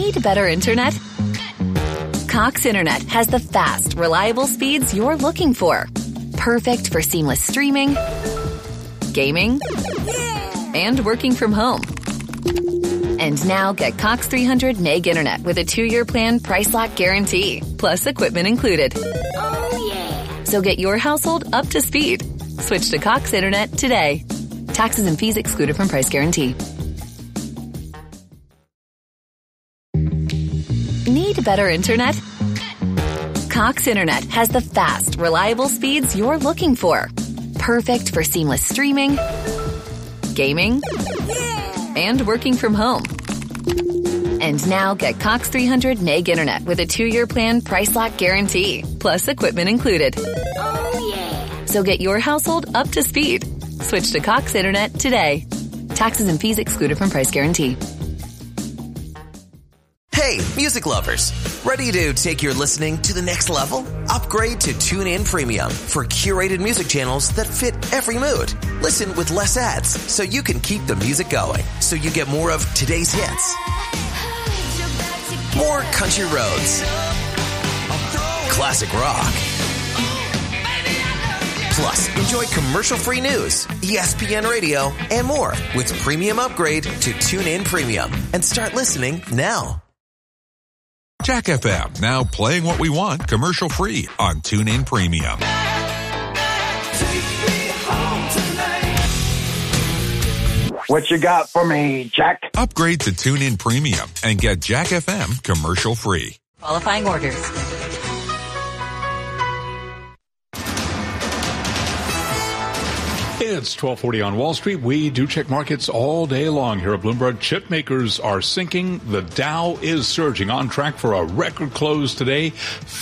Need better internet? Cox Internet has the fast, reliable speeds you're looking for. Perfect for seamless streaming, gaming, and working from home. And now get Cox 300 meg internet with a 2-year plan price lock guarantee, plus equipment included. Oh, yeah. So get your household up to speed. Switch to Cox Internet today. Taxes and fees excluded from price guarantee. Need better internet? Cox Internet has the fast, reliable speeds you're looking for. Perfect for seamless streaming, gaming, and working from home. And now get Cox 300 meg internet with a 2-year plan price lock guarantee, plus equipment included. Oh, yeah. So get your household up to speed. Switch to Cox Internet today. Taxes and fees excluded from price guarantee. Hey, music lovers. Ready to take your listening to the next level? Upgrade to TuneIn Premium for curated music channels that fit every mood. Listen with less ads so you can keep the music going. So you get more of today's hits, more country roads, classic rock. Plus, enjoy commercial-free news, ESPN Radio, and more with Premium Upgrade to TuneIn Premium. And start listening now. Jack FM, now playing what we want commercial-free on TuneIn Premium. What you got for me, Jack? Upgrade to TuneIn Premium and get Jack FM commercial-free. Qualifying orders. It's 12:40 on Wall Street. We do check markets all day long here at Bloomberg. Chip makers are sinking. The Dow is surging, on track for a record close today.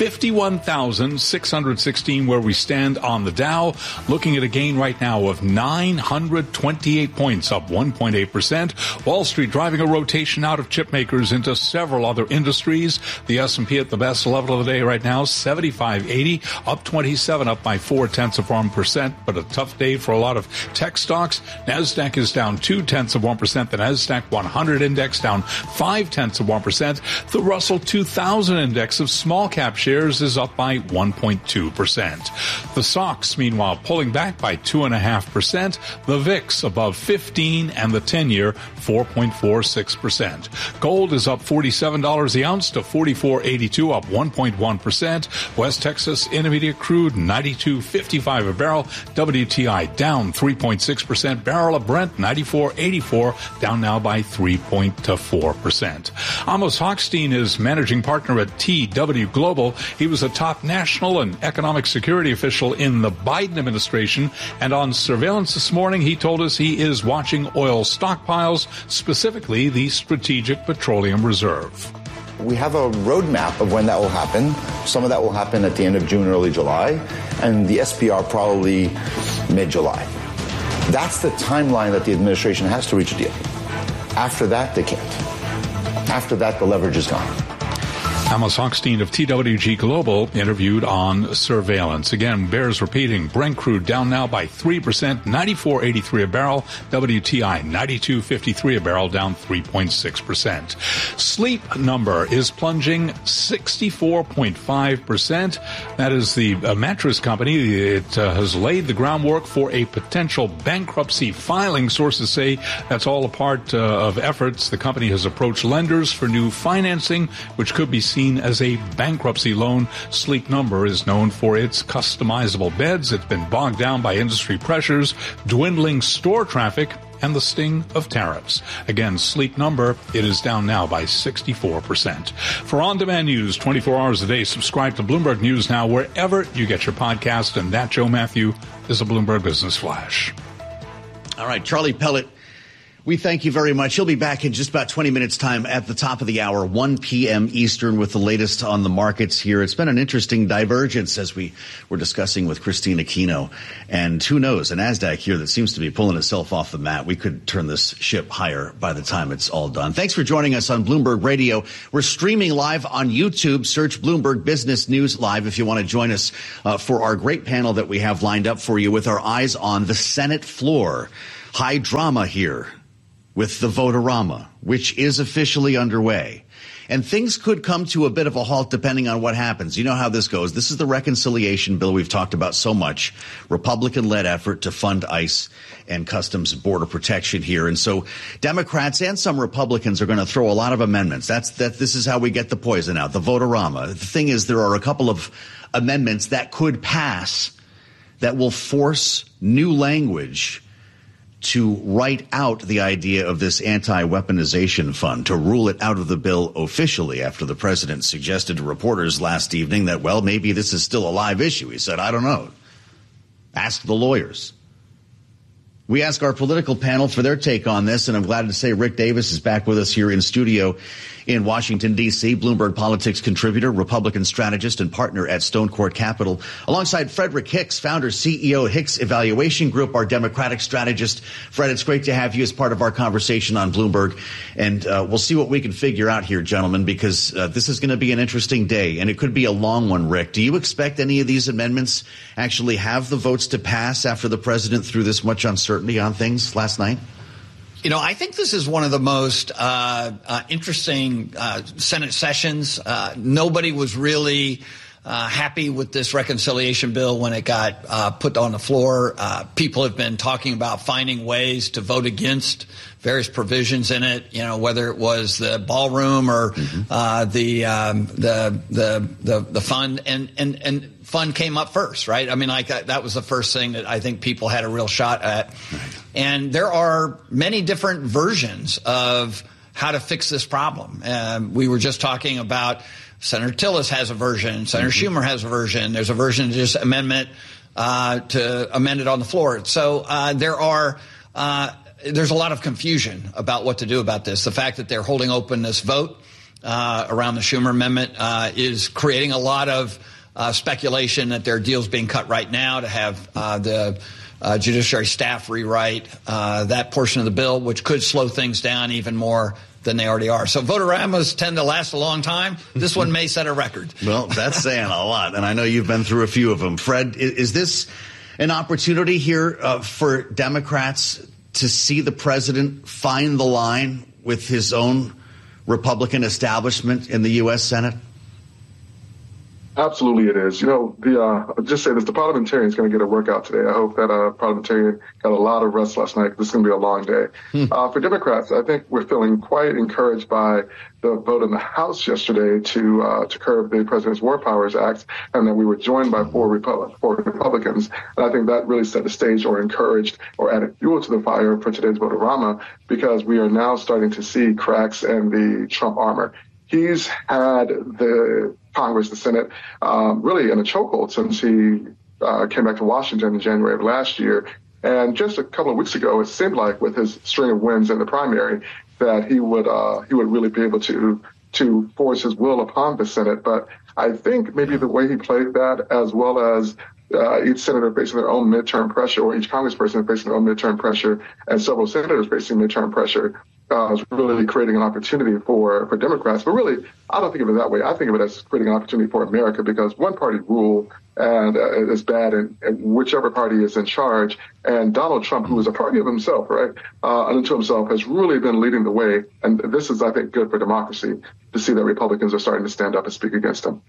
51,616 where we stand on the Dow. Looking at a gain right now of 928 points, up 1.8%. Wall Street driving a rotation out of chip makers into several other industries. The S&P at the best level of the day right now, 7580, up 27, up by 0.4%, but a tough day for a lot of tech stocks. NASDAQ is down 0.2%. The NASDAQ 100 index down 0.5%. The Russell 2000 index of small cap shares is up by 1.2%. The SOX, meanwhile, pulling back by 2.5%. The VIX above 15 and the 10-year 4.46%. Gold is up $47 the ounce to $44.82, up 1.1%. West Texas Intermediate crude 92.55 a barrel. WTI down 3.6%. Barrel of Brent 94.84, down now by 3.4%. Amos Hochstein is managing partner at TW Global. He was a top national and economic security official in the Biden administration, and on surveillance this morning he told us he is watching oil stockpiles, specifically the Strategic Petroleum Reserve. We have a roadmap of when that will happen. Some of that will happen at the end of June, early July, and the SPR probably mid-July. That's the timeline that the administration has to reach a deal. After that, they can't. After that, the leverage is gone. Amos Hochstein of TWG Global interviewed on surveillance. Again, bears repeating. Brent crude down now by 3%, 94.83 a barrel. WTI 92.53 a barrel, down 3.6%. Sleep Number is plunging 64.5%. That is the mattress company. It has laid the groundwork for a potential bankruptcy filing. Sources say that's all a part of efforts. The company has approached lenders for new financing, which could be seen as a bankruptcy loan. Sleep Number is known for its customizable beds. It's been bogged down by industry pressures, dwindling store traffic, and the sting of tariffs. Again, Sleep Number, it is down now by 64%. For on-demand news 24 hours a day, subscribe to Bloomberg News Now wherever you get your podcast. And that, Joe Matthew, is a Bloomberg Business Flash. All right, Charlie Pellet, we thank you very much. He'll be back in just about 20 minutes' time at the top of the hour, 1 p.m. Eastern, with the latest on the markets here. It's been an interesting divergence, as we were discussing with Christine Aquino. And who knows, an NASDAQ here that seems to be pulling itself off the mat. We could turn this ship higher by the time it's all done. Thanks for joining us on Bloomberg Radio. We're streaming live on YouTube. Search Bloomberg Business News Live if you want to join us for our great panel that we have lined up for you, with our eyes on the Senate floor. High drama here with the Vote-A-Rama, which is officially underway. And things could come to a bit of a halt depending on what happens. You know how this goes. This is the reconciliation bill we've talked about so much. Republican-led effort to fund ICE and Customs and Border Protection here. And so Democrats and some Republicans are going to throw a lot of amendments. This is how we get the poison out, the vote-a-rama. The thing is, there are a couple of amendments that could pass that will force new language to write out the idea of this anti-weaponization fund, to rule it out of the bill officially after the president suggested to reporters last evening that, well, maybe this is still a live issue. He said, I don't know. Ask the lawyers. We ask our political panel for their take on this, and I'm glad to say Rick Davis is back with us here in studio in Washington, D.C., Bloomberg Politics contributor, Republican strategist, and partner at Stone Court Capital, alongside Frederick Hicks, founder, CEO at Hicks Evaluation Group, our Democratic strategist. Fred, it's great to have you as part of our conversation on Bloomberg, and we'll see what we can figure out here, gentlemen, because this is going to be an interesting day, and it could be a long one, Rick. Do you expect any of these amendments actually have the votes to pass after the president threw this much uncertainty on things last night? You know, I think this is one of the most interesting Senate sessions. Nobody was really happy with this reconciliation bill when it got put on the floor. People have been talking about finding ways to vote against various provisions in it, you know, whether it was the ballroom or the fund, and fund came up first, right? I mean, like that was the first thing that I think people had a real shot at. Right. And there are many different versions of how to fix this problem. We were just talking about Senator Tillis has a version. Senator Schumer has a version. There's a version to just amendment to amend it on the floor. So there's a lot of confusion about what to do about this. The fact that they're holding open this vote around the Schumer amendment is creating a lot of speculation that there are deals being cut right now to have the judiciary staff rewrite that portion of the bill, which could slow things down even more than they already are. So vote-a-ramas tend to last a long time. This one may set a record. Well, that's saying a lot, and I know you've been through a few of them. Fred, is this an opportunity here for Democrats to see the president find the line with his own Republican establishment in the U.S. Senate? Absolutely it is. You know, I'll just say this, the parliamentarian is going to get a workout today. I hope that parliamentarian got a lot of rest last night. This is going to be a long day. For Democrats, I think we're feeling quite encouraged by the vote in the House yesterday to curb the President's War Powers Act, and that we were joined by four Republicans. And I think that really set the stage or encouraged or added fuel to the fire for today's vote-a-rama, because we are now starting to see cracks in the Trump armor. He's had the Congress, the Senate, really in a chokehold since he came back to Washington in January of last year. And just a couple of weeks ago, it seemed like with his string of wins in the primary that he would really be able to force his will upon the Senate. But I think maybe the way he played that, as well as each senator facing their own midterm pressure, or each congressperson facing their own midterm pressure, and several senators facing midterm pressure, is really creating an opportunity for Democrats. But really, I don't think of it that way. I think of it as creating an opportunity for America, because one-party rule and is bad in whichever party is in charge. And Donald Trump, who is a party of himself, right, unto himself, has really been leading the way. And this is, I think, good for democracy to see that Republicans are starting to stand up and speak against him.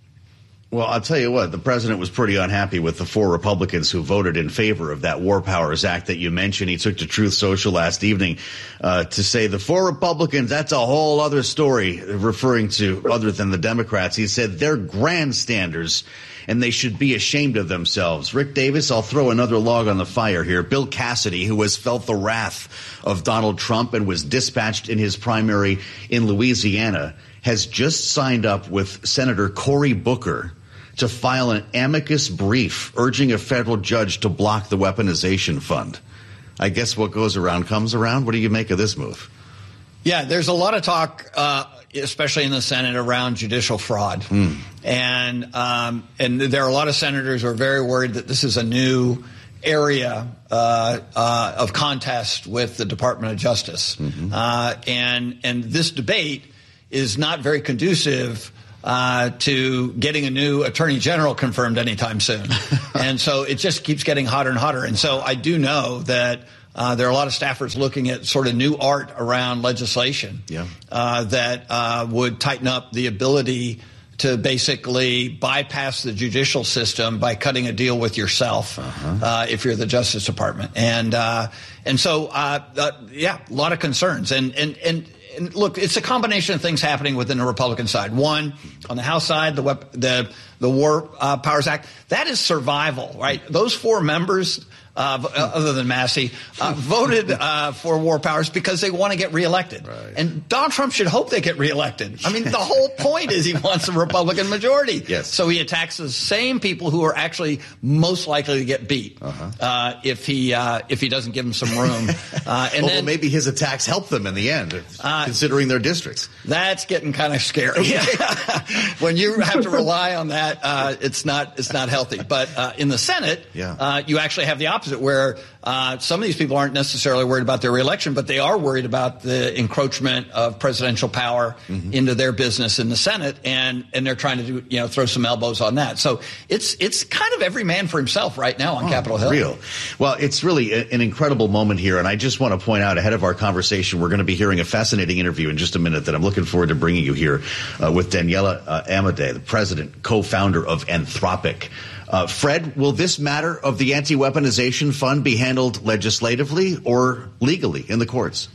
Well, I'll tell you what, the president was pretty unhappy with the four Republicans who voted in favor of that War Powers Act that you mentioned. He took to Truth Social last evening to say the four Republicans, that's a whole other story, referring to other than the Democrats. He said they're grandstanders and they should be ashamed of themselves. Rick Davis, I'll throw another log on the fire here. Bill Cassidy, who has felt the wrath of Donald Trump and was dispatched in his primary in Louisiana, has just signed up with Senator Cory Booker to file an amicus brief urging a federal judge to block the weaponization fund. I guess what goes around comes around. What do you make of this move? Yeah, there's a lot of talk, especially in the Senate, around judicial fraud. And there are a lot of senators who are very worried that this is a new area of contest with the Department of Justice. And this debate is not very conducive to getting a new attorney general confirmed anytime soon. And so it just keeps getting hotter and hotter. And so I do know that there are a lot of staffers looking at sort of new art around legislation that would tighten up the ability to basically bypass the judicial system by cutting a deal with yourself if you're the Justice Department. And so, a lot of concerns. And look, it's a combination of things happening within the Republican side. One, on the House side, the War Powers Act, that is survival, right? Those 4 members, other than Massey, voted for war powers because they want to get reelected. Right. And Donald Trump should hope they get reelected. I mean, the whole point is he wants a Republican majority. Yes. So he attacks the same people who are actually most likely to get beat if he doesn't give them some room. And then maybe his attacks help them in the end, considering their districts. That's getting kind of scary. When you have to rely on that, it's not healthy. But in the Senate, you actually have the opposite, where some of these people aren't necessarily worried about their reelection, but they are worried about the encroachment of presidential power into their business in the Senate, and they're trying to throw some elbows on that. So it's kind of every man for himself right now on Capitol Hill. Well, it's really an incredible moment here, and I just want to point out ahead of our conversation, we're going to be hearing a fascinating interview in just a minute that I'm looking forward to bringing you here with Daniela Amodei, the president, co-founder of Anthropic. Fred, will this matter of the anti-weaponization fund be handled legislatively or legally in the courts?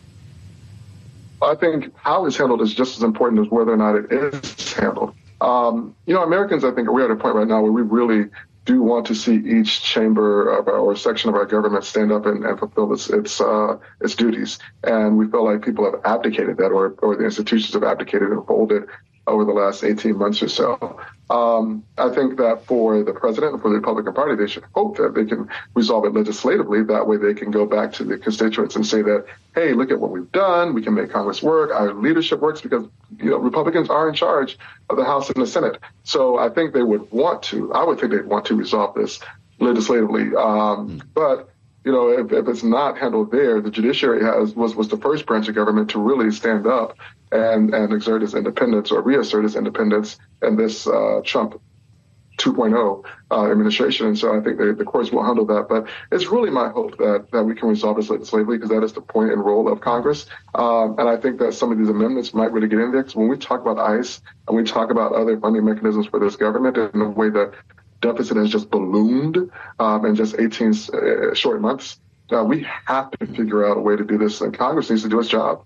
I think how it's handled is just as important as whether or not it is handled. Americans, I think we're at a point right now where we really do want to see each chamber or section of our government stand up and fulfill its duties. And we feel like people have abdicated that, or the institutions have abdicated and folded over the last 18 months or so. I think that for the president and for the Republican Party, they should hope that they can resolve it legislatively. That way they can go back to the constituents and say that, hey, look at what we've done. We can make Congress work. Our leadership works because, Republicans are in charge of the House and the Senate. So I think they would want to, I would think they'd want to resolve this legislatively. But if it's not handled there, the judiciary was the first branch of government to really stand up and exert its independence or reassert its independence in this Trump 2.0 administration. And so I think the courts will handle that. But it's really my hope that we can resolve this legislatively, because that is the point and role of Congress. And I think that some of these amendments might really get in there, because when we talk about ICE and we talk about other funding mechanisms for this government and the way that deficit has just ballooned in just 18 short months, we have to figure out a way to do this, and Congress needs to do its job.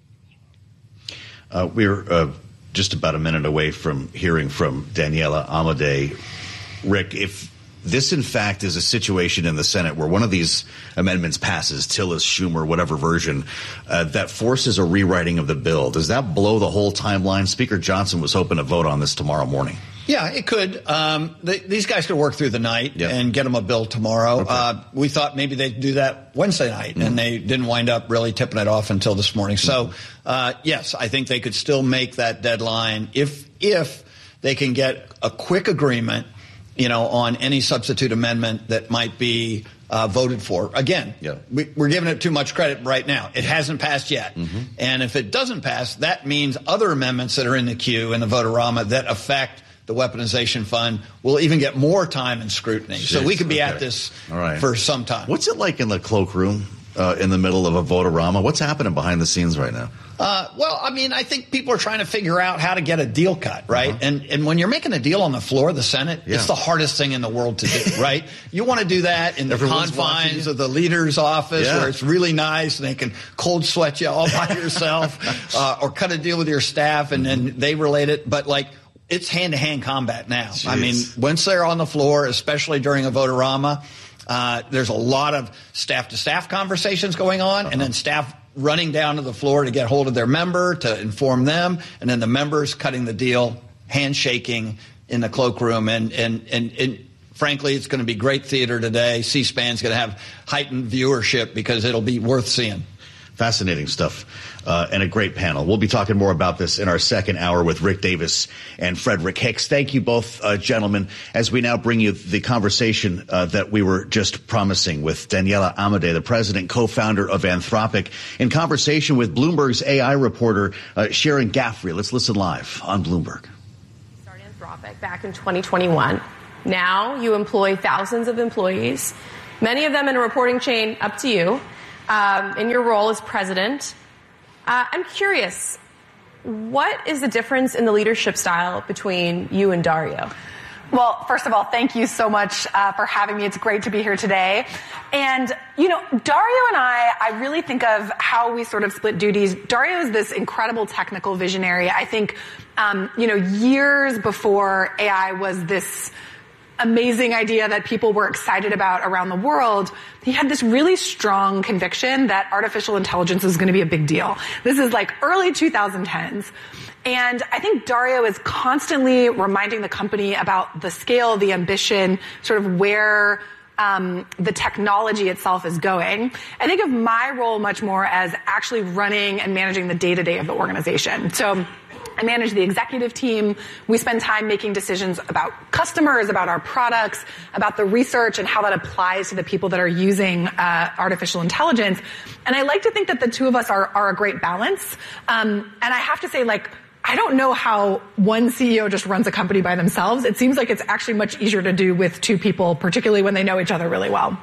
We're just about a minute away from hearing from Daniela Amodei. Rick, if this, in fact, is a situation in the Senate where one of these amendments passes, Tillis, Schumer, whatever version, that forces a rewriting of the bill, does that blow the whole timeline? Speaker Johnson was hoping to vote on this tomorrow morning. Yeah, it could. These guys could work through the night and get them a bill tomorrow. Okay. We thought maybe they'd do that Wednesday night, and they didn't wind up really tipping it off until this morning. So, yes, I think they could still make that deadline if they can get a quick agreement, on any substitute amendment that might be voted for. Again, we're giving it too much credit right now. It hasn't passed yet. And if it doesn't pass, that means other amendments that are in the queue in the votorama that affect the weaponization fund will even get more time and scrutiny. Jeez, so we could be at this for some time. What's it like in the cloakroom in the middle of a votorama? What's happening behind the scenes right now? Well, I mean, I think people are trying to figure out how to get a deal cut, right? And when you're making a deal on the floor of the Senate, it's the hardest thing in the world to do, right? You want to do that in the confines of the leader's office where it's really nice and they can cold sweat you all by yourself or cut a deal with your staff and then they relate it. But it's hand-to-hand combat now. Jeez. I mean, once they're on the floor, especially during a votorama, there's a lot of staff-to-staff conversations going on, and then staff running down to the floor to get hold of their member, to inform them, and then the members cutting the deal, handshaking in the cloakroom. And frankly, it's going to be great theater today. C-SPAN's going to have heightened viewership because it'll be worth seeing. Fascinating stuff and a great panel. We'll be talking more about this in our second hour with Rick Davis and Frederick Hicks. Thank you both, gentlemen, as we now bring you the conversation that we were just promising with Daniela Amodei, the president, co-founder of Anthropic, in conversation with Bloomberg's AI reporter Sharon Gaffrey. Let's listen live on Bloomberg. Started Anthropic back in 2021. Now you employ thousands of employees, many of them in a reporting chain up to you, in your role as president. I'm curious, what is the difference in the leadership style between you and Dario? Well, first of all, thank you so much for having me. It's great to be here today. And, Dario and I really think of how we sort of split duties. Dario is this incredible technical visionary. I think, years before AI was this amazing idea that people were excited about around the world, he had this really strong conviction that artificial intelligence was going to be a big deal. This is like early 2010s. And I think Dario is constantly reminding the company about the scale, the ambition, sort of where the technology itself is going. I think of my role much more as actually running and managing the day-to-day of the organization. So I manage the executive team. We spend time making decisions about customers, about our products, about the research and how that applies to the people that are using artificial intelligence. And I like to think that the two of us are a great balance. And I have to say, I don't know how one CEO just runs a company by themselves. It seems like it's actually much easier to do with two people, particularly when they know each other really well.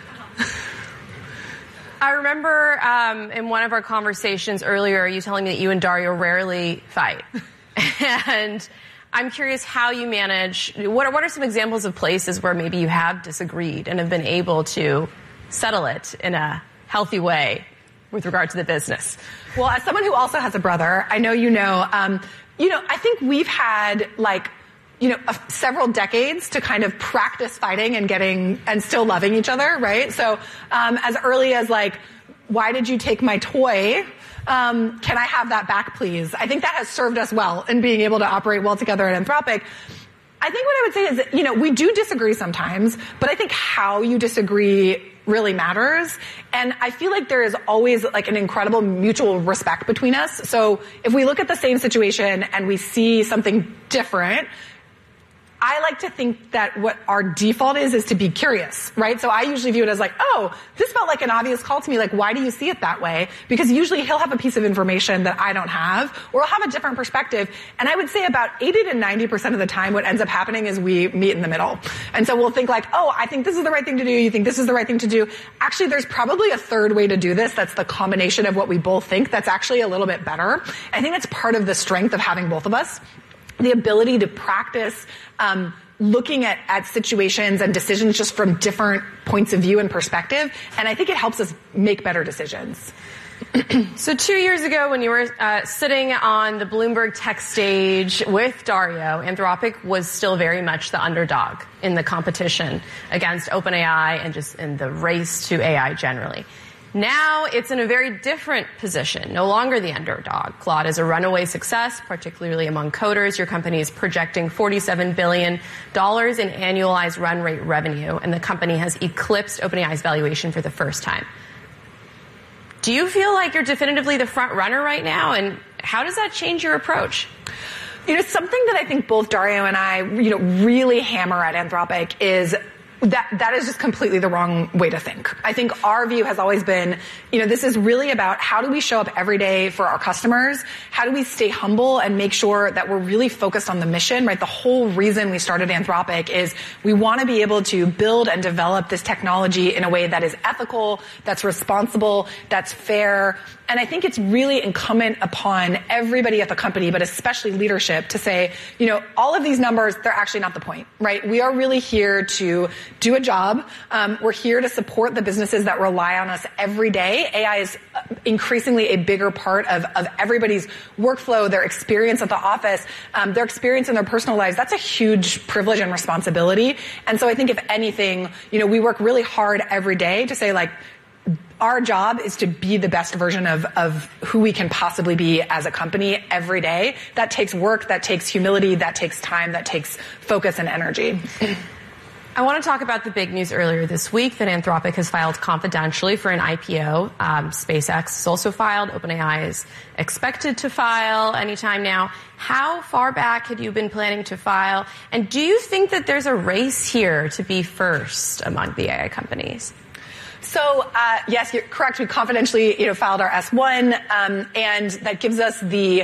I remember in one of our conversations earlier, you telling me that you and Dario rarely fight. And I'm curious how you manage, what are some examples of places where maybe you have disagreed and have been able to settle it in a healthy way with regard to the business? Well, as someone who also has a brother, I know I think we've had several decades to kind of practice fighting and still loving each other, right? So, as early as why did you take my toy? Can I have that back, please? I think that has served us well in being able to operate well together at Anthropic. I think what I would say is that, we do disagree sometimes, but I think how you disagree really matters. And I feel like there is always an incredible mutual respect between us. So if we look at the same situation and we see something different, I like to think that what our default is to be curious, right? So I usually view it as this felt like an obvious call to me. Why do you see it that way? Because usually he'll have a piece of information that I don't have, or he'll have a different perspective. And I would say about 80 to 90% of the time, what ends up happening is we meet in the middle. And so we'll think I think this is the right thing to do. You think this is the right thing to do. Actually, there's probably a third way to do this. That's the combination of what we both think. That's actually a little bit better. I think that's part of the strength of having both of us. The ability to practice looking at situations and decisions just from different points of view and perspective. And I think it helps us make better decisions. So 2 years ago, when you were sitting on the Bloomberg Tech stage with Dario, Anthropic was still very much the underdog in the competition against OpenAI and just in the race to AI generally. Now it's in a very different position, no longer the underdog. Claude is a runaway success, particularly among coders. Your company is projecting $47 billion in annualized run rate revenue, and the company has eclipsed OpenAI's valuation for the first time. Do you feel like you're definitively the front runner right now, and how does that change your approach? Something that I think both Dario and I, really hammer at Anthropic is that is just completely the wrong way to think. I think our view has always been, this is really about how do we show up every day for our customers? How do we stay humble and make sure that we're really focused on the mission, right? The whole reason we started Anthropic is we want to be able to build and develop this technology in a way that is ethical, that's responsible, that's fair. And I think it's really incumbent upon everybody at the company, but especially leadership, to say, all of these numbers, they're actually not the point, right? We are really here to do a job. We're here to support the businesses that rely on us every day. AI is increasingly a bigger part of everybody's workflow, their experience at the office, their experience in their personal lives. That's a huge privilege and responsibility. And so I think if anything, we work really hard every day to say our job is to be the best version of who we can possibly be as a company every day. That takes work, that takes humility, that takes time, that takes focus and energy. I want to talk about the big news earlier this week that Anthropic has filed confidentially for an IPO. SpaceX has also filed. OpenAI is expected to file anytime now. How far back had you been planning to file? And do you think that there's a race here to be first among the AI companies? So, yes, you're correct. We confidentially, filed our S1, and that gives us the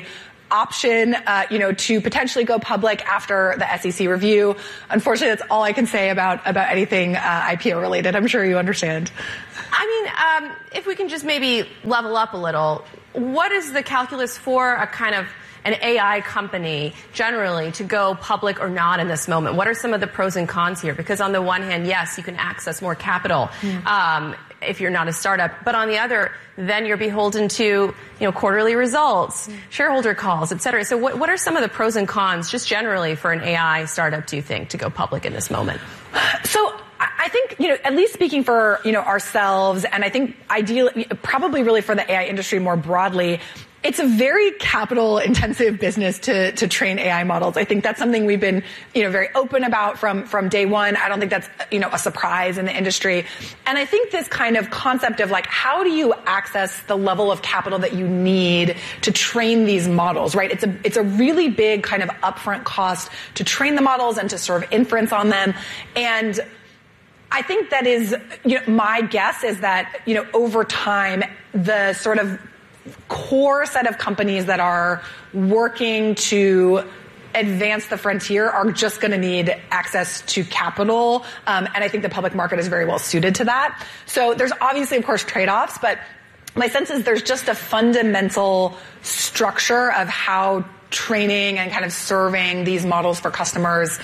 option, to potentially go public after the SEC review. Unfortunately, that's all I can say about anything IPO related. I'm sure you understand. I mean, if we can just maybe level up a little, what is the calculus for a kind of an AI company generally to go public or not in this moment? What are some of the pros and cons here? Because on the one hand, yes, you can access more capital if you're not a startup, but on the other, then you're beholden to quarterly results, shareholder calls, et cetera. So what are some of the pros and cons just generally for an AI startup, do you think, to go public in this moment? So I think, at least speaking for, ourselves, and I think ideally, probably really for the AI industry more broadly, it's a very capital intensive business to train AI models. I think that's something we've been, very open about from day one. I don't think that's, a surprise in the industry. And I think this kind of concept of how do you access the level of capital that you need to train these models, right? It's a really big kind of upfront cost to train the models and to serve inference on them. And I think that is, my guess is that, over time, the sort of core set of companies that are working to advance the frontier are just going to need access to capital. And I think the public market is very well suited to that. So there's obviously, of course, trade-offs, but my sense is there's just a fundamental structure of how training and kind of serving these models for customers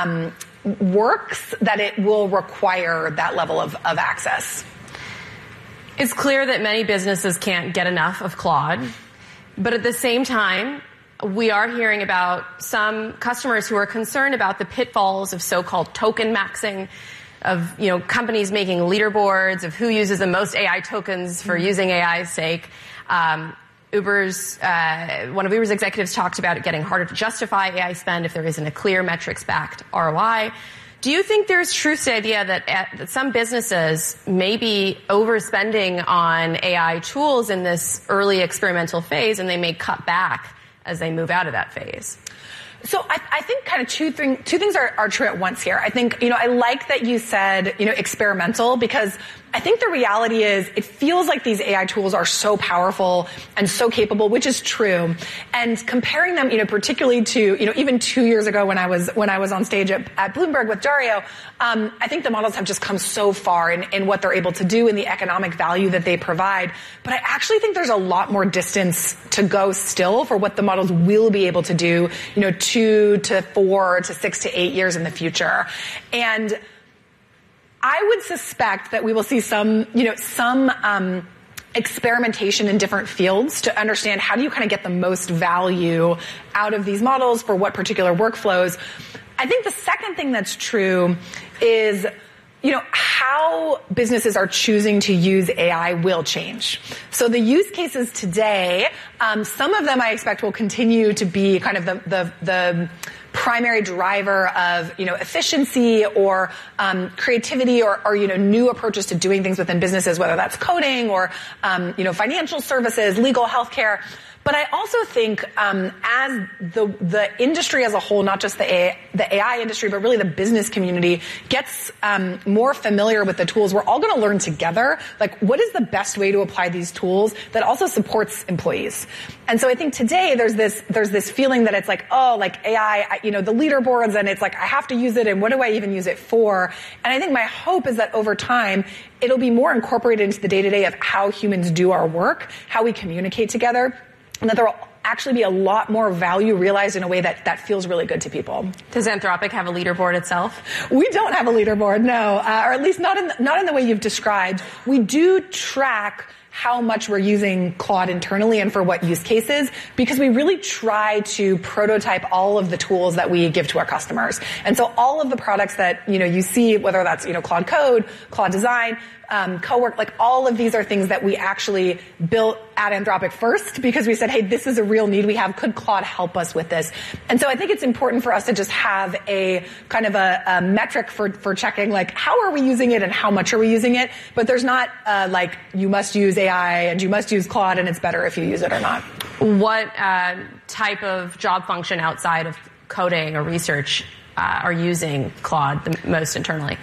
works, that it will require that level of access. It's clear that many businesses can't get enough of Claude, but at the same time, we are hearing about some customers who are concerned about the pitfalls of so-called token maxing, of companies making leaderboards of who uses the most AI tokens for using AI's sake. One of Uber's executives talked about it getting harder to justify AI spend if there isn't a clear metrics-backed ROI. Do you think there's truth to the idea that some businesses may be overspending on AI tools in this early experimental phase, and they may cut back as they move out of that phase? So I think kind of two things are true at once here. I think, I like that you said, experimental, because I think the reality is it feels like these AI tools are so powerful and so capable, which is true. And comparing them, particularly to, even 2 years ago when I was on stage at Bloomberg with Dario, I think the models have just come so far in what they're able to do and the economic value that they provide. But I actually think there's a lot more distance to go still for what the models will be able to do, 2 to 4 to 6 to 8 years in the future. And I would suspect that we will see some experimentation in different fields to understand how do you kind of get the most value out of these models for what particular workflows. I think the second thing that's true is, how businesses are choosing to use AI will change. So the use cases today, some of them I expect will continue to be kind of the primary driver of, efficiency or creativity or new approaches to doing things within businesses, whether that's coding or, financial services, legal, healthcare. But I also think as the industry as a whole, not just the AI industry, but really the business community gets more familiar with the tools, we're all going to learn together, what is the best way to apply these tools that also supports employees. And so I think today there's this feeling that it's AI, the leaderboards, and it's I have to use it, and what do I even use it for? And I think my hope is that over time, it'll be more incorporated into the day-to-day of how humans do our work, how we communicate together, and that there will actually be a lot more value realized in a way that feels really good to people. Does Anthropic have a leaderboard itself? We don't have a leaderboard, no, or at least not in the way you've described. We do track how much we're using Claude internally and for what use cases, because we really try to prototype all of the tools that we give to our customers. And so all of the products that, you see, whether that's, Claude Code, Claude Design, Cowork, all of these are things that we actually built at Anthropic first, because we said, hey, this is a real need we have. Could Claude help us with this? And so I think it's important for us to just have a kind of a metric for checking, how are we using it and how much are we using it? But there's not you must use AI and you must use Claude and it's better if you use it or not. What type of job function outside of coding or research are using Claude the most internally?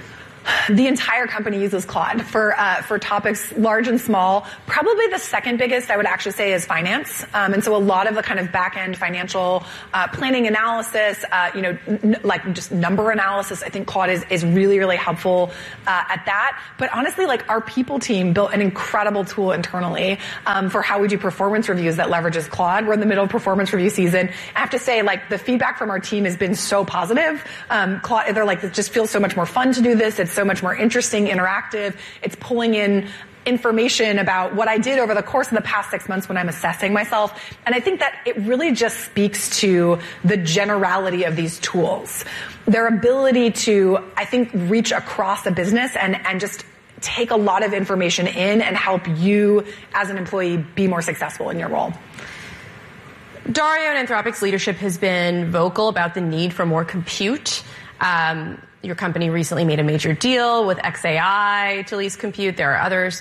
The entire company uses Claude for topics large and small. Probably the second biggest, I would actually say, is finance. And so a lot of the kind of back-end financial planning analysis, like just number analysis, I think Claude is really, really helpful at that. But honestly, like our people team built an incredible tool internally for how we do performance reviews that leverages Claude. We're in the middle of performance review season. I have to say, like, the feedback from our team has been so positive. Claude, they're like, it just feels so much more fun to do this. It's so much more interesting, interactive. It's pulling in information about what I did over the course of the past 6 months when I'm assessing myself. And I think that it really just speaks to the generality of these tools. Their ability to, I think, reach across a business and just take a lot of information in and help you as an employee be more successful in your role. Dario and Anthropic's leadership has been vocal about the need for more compute. Your company recently made a major deal with xAI to lease compute. There are others.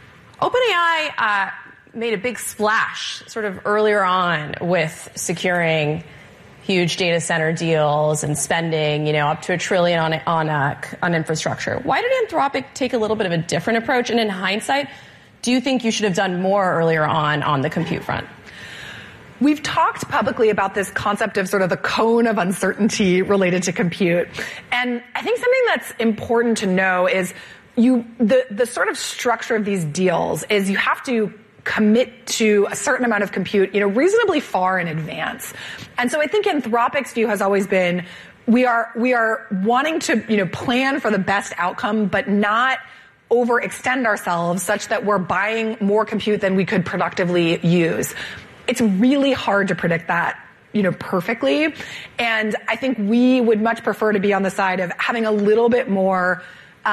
OpenAI made a big splash sort of earlier on with securing huge data center deals and spending, up to $1 trillion on infrastructure. Why did Anthropic take a little bit of a different approach? And in hindsight, do you think you should have done more earlier on the compute front? We've talked publicly about this concept of sort of the cone of uncertainty related to compute. And I think something that's important to know is the sort of structure of these deals is you have to commit to a certain amount of compute, reasonably far in advance. And so I think Anthropic's view has always been we are wanting to, plan for the best outcome, but not overextend ourselves such that we're buying more compute than we could productively use. It's really hard to predict that, perfectly. And I think we would much prefer to be on the side of having a little bit more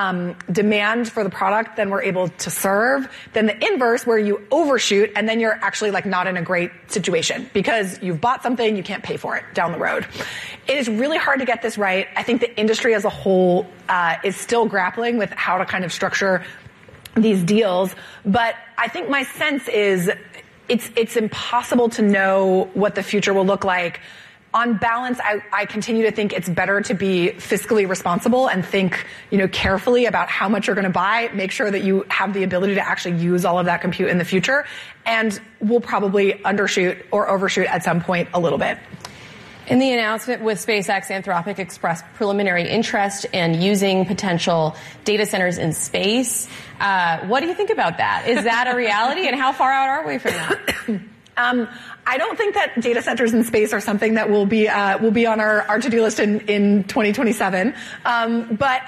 demand for the product than we're able to serve than the inverse where you overshoot and then you're actually like not in a great situation because you've bought something, you can't pay for it down the road. It is really hard to get this right. I think the industry as a whole is still grappling with how to kind of structure these deals. But I think my sense is it's impossible to know what the future will look like. On balance, I continue to think it's better to be fiscally responsible and think, carefully about how much you're going to buy, make sure that you have the ability to actually use all of that compute in the future, and we'll probably undershoot or overshoot at some point a little bit. In the announcement with SpaceX, Anthropic expressed preliminary interest in using potential data centers in space. What do you think about that? Is that a reality, and how far out are we from that? I don't think that data centers in space are something that will be on our to-do list in 2027. But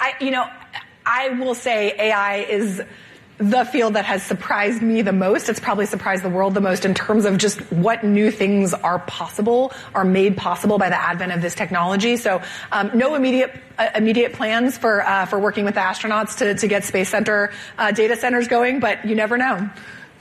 I will say AI is the field that has surprised me the most. It's probably surprised the world the most in terms of just what new things are made possible by the advent of this technology. So, no immediate plans for working with the astronauts to get Space Center data centers going, but you never know.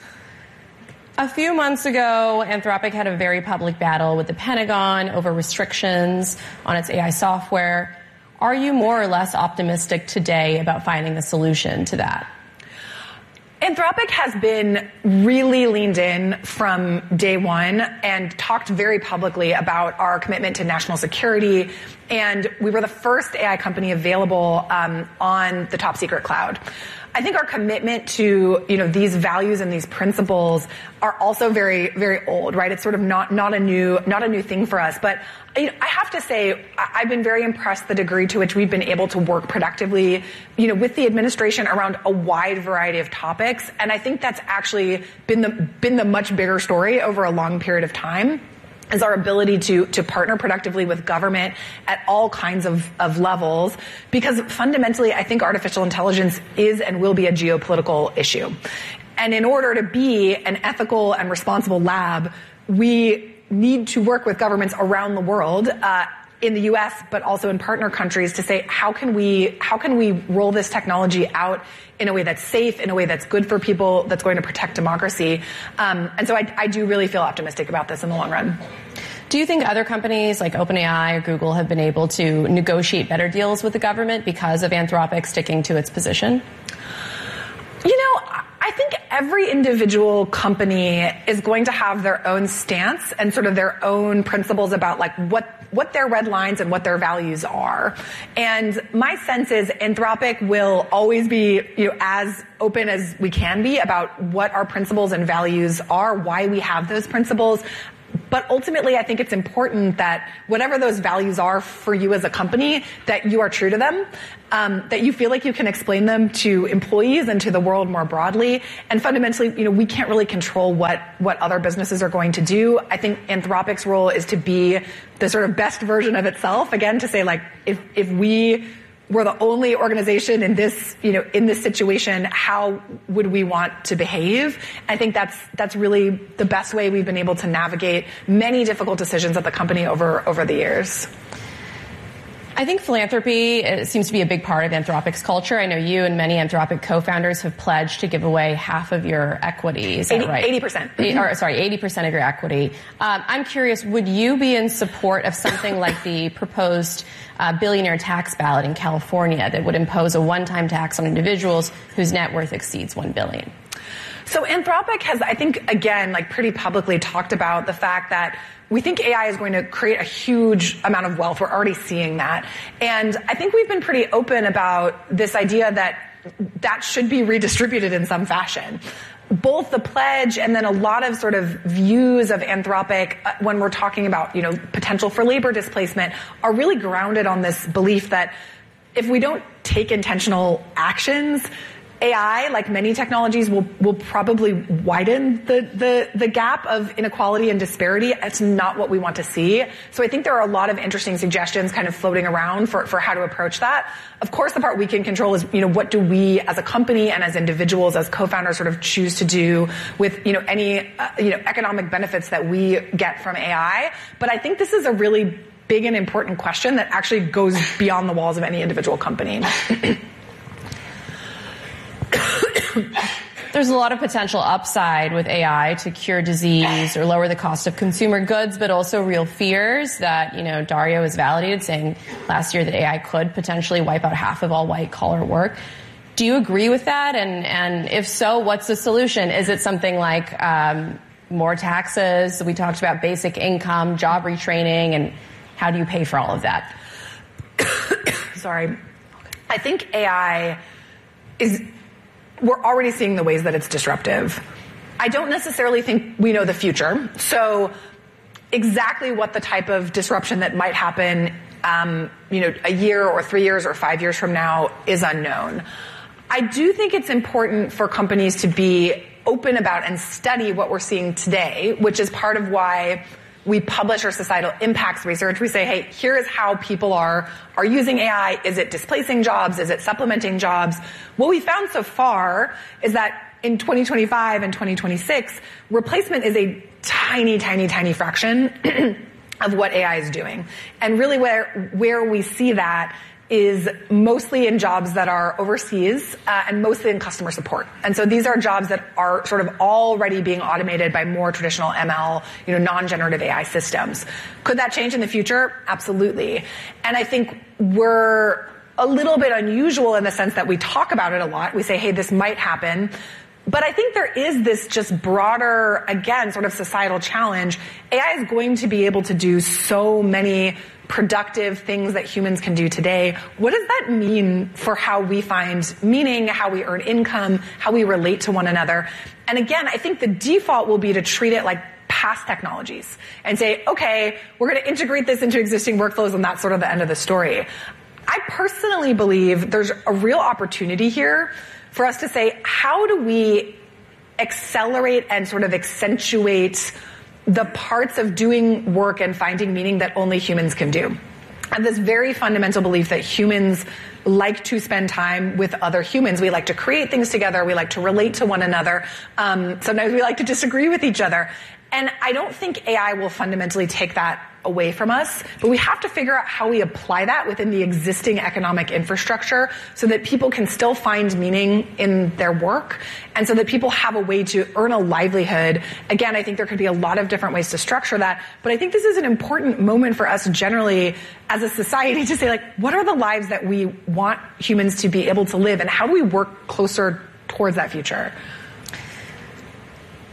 A few months ago, Anthropic had a very public battle with the Pentagon over restrictions on its AI software. Are you more or less optimistic today about finding a solution to that? Anthropic has been really leaned in from day one and talked very publicly about our commitment to national security. And we were the first AI company available on the top secret cloud. I think our commitment to, these values and these principles are also very, very old, right? It's sort of not a new thing for us. But I have to say, I've been very impressed the degree to which we've been able to work productively, with the administration around a wide variety of topics. And I think that's actually been the much bigger story over a long period of time. Is our ability to partner productively with government at all kinds of levels, because fundamentally I think artificial intelligence is and will be a geopolitical issue. And in order to be an ethical and responsible lab, we need to work with governments around the world, in the US, but also in partner countries, to say, how can we roll this technology out in a way that's safe, in a way that's good for people, that's going to protect democracy. And so I do really feel optimistic about this in the long run. Do you think other companies like OpenAI or Google have been able to negotiate better deals with the government because of Anthropic sticking to its position? I think every individual company is going to have their own stance and sort of their own principles about like what their red lines and what their values are. And my sense is Anthropic will always be, as open as we can be about what our principles and values are, why we have those principles. But ultimately, I think it's important that whatever those values are for you as a company, that you are true to them, that you feel like you can explain them to employees and to the world more broadly. And fundamentally, we can't really control what other businesses are going to do. I think Anthropic's role is to be the sort of best version of itself. Again, to say like, if we were the only organization in this, in this situation, how would we want to behave? I think that's really the best way we've been able to navigate many difficult decisions at the company over the years. I think philanthropy seems to be a big part of Anthropic's culture. I know you and many Anthropic co-founders have pledged to give away half of your equity. Is that right? 80%. 80% of your equity. I'm curious, would you be in support of something like the proposed billionaire tax ballot in California that would impose a one-time tax on individuals whose net worth exceeds $1 billion? So Anthropic has, I think, again, pretty publicly talked about the fact that we think AI is going to create a huge amount of wealth. We're already seeing that. And I think we've been pretty open about this idea that should be redistributed in some fashion. Both the pledge and then a lot of sort of views of Anthropic when we're talking about, potential for labor displacement are really grounded on this belief that if we don't take intentional actions, AI, like many technologies, will probably widen the gap of inequality and disparity. It's not what we want to see. So I think there are a lot of interesting suggestions kind of floating around for how to approach that. Of course, the part we can control is, what do we as a company and as individuals, as co-founders sort of choose to do with, any, economic benefits that we get from AI. But I think this is a really big and important question that actually goes beyond the walls of any individual company. There's a lot of potential upside with AI to cure disease or lower the cost of consumer goods, but also real fears that, Dario has validated, saying last year that AI could potentially wipe out half of all white-collar work. Do you agree with that? And if so, what's the solution? Is it something like more taxes? We talked about basic income, job retraining, and how do you pay for all of that? Sorry. I think AI we're already seeing the ways that it's disruptive. I don't necessarily think we know the future. So exactly what the type of disruption that might happen, a year or 3 years or 5 years from now is unknown. I do think it's important for companies to be open about and study what we're seeing today, which is part of why we publish our societal impacts research. We say, hey, here is how people are using AI. Is it displacing jobs? Is it supplementing jobs? What we found so far is that in 2025 and 2026, replacement is a tiny, tiny, tiny fraction of what AI is doing. And really where we see that is mostly in jobs that are overseas and mostly in customer support. And so these are jobs that are sort of already being automated by more traditional ML, non-generative AI systems. Could that change in the future? Absolutely. And I think we're a little bit unusual in the sense that we talk about it a lot. We say, hey, this might happen. But I think there is this just broader, again, sort of societal challenge. AI is going to be able to do so many productive things that humans can do today. What does that mean for how we find meaning, how we earn income, how we relate to one another? And again, I think the default will be to treat it like past technologies and say, okay, we're going to integrate this into existing workflows, and that's sort of the end of the story. I personally believe there's a real opportunity here for us to say, how do we accelerate and sort of accentuate the parts of doing work and finding meaning that only humans can do? I have this very fundamental belief that humans like to spend time with other humans. We like to create things together. We like to relate to one another. Sometimes we like to disagree with each other. And I don't think AI will fundamentally take that away from us, but we have to figure out how we apply that within the existing economic infrastructure so that people can still find meaning in their work and so that people have a way to earn a livelihood. Again, I think there could be a lot of different ways to structure that, but I think this is an important moment for us generally as a society to say, what are the lives that we want humans to be able to live, and how do we work closer towards that future?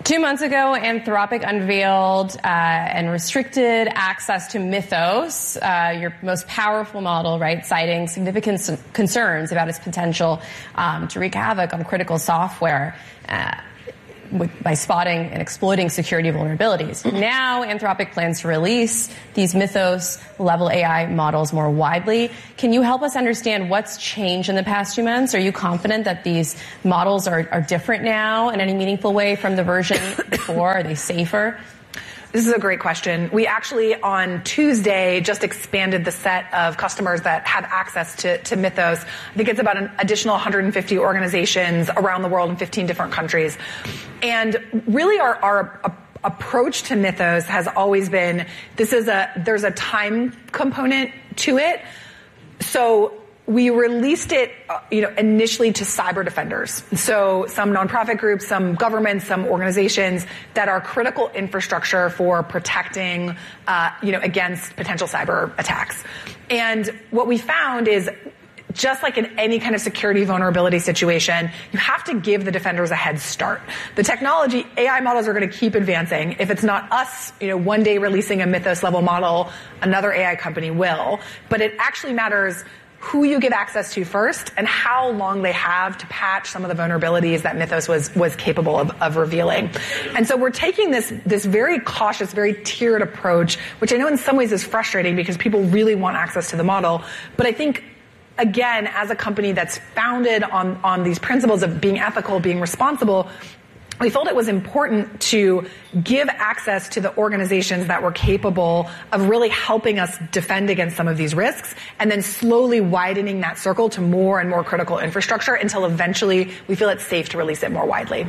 2 months ago, Anthropic unveiled and restricted access to Mythos, your most powerful model, right, citing significant concerns about its potential to wreak havoc on critical software by spotting and exploiting security vulnerabilities. Now, Anthropic plans to release these Mythos-level AI models more widely. Can you help us understand what's changed in the past 2 months? Are you confident that these models are different now in any meaningful way from the version before? Are they safer? This is a great question. We actually, on Tuesday, just expanded the set of customers that have access to Mythos. I think it's about an additional 150 organizations around the world in 15 different countries. And really our approach to Mythos has always been, there's a time component to it. So we released it, initially to cyber defenders. So some nonprofit groups, some governments, some organizations that are critical infrastructure for protecting, against potential cyber attacks. And what we found is, just like in any kind of security vulnerability situation, you have to give the defenders a head start. The technology, AI models are going to keep advancing. If it's not us, one day releasing a Mythos level model, another AI company will. But it actually matters who you give access to first and how long they have to patch some of the vulnerabilities that Mythos was capable of revealing. And so we're taking this very cautious, very tiered approach, which I know in some ways is frustrating because people really want access to the model. But I think, again, as a company that's founded on these principles of being ethical, being responsible, we felt it was important to give access to the organizations that were capable of really helping us defend against some of these risks, and then slowly widening that circle to more and more critical infrastructure until eventually we feel it's safe to release it more widely.